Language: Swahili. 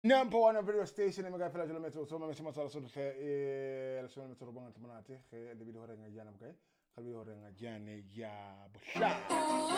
Number one radio station e mga fela jolo metro so ma mesima sala so the la so metro bangal tumanati ke de video renga jana kay kal video renga jane ya busha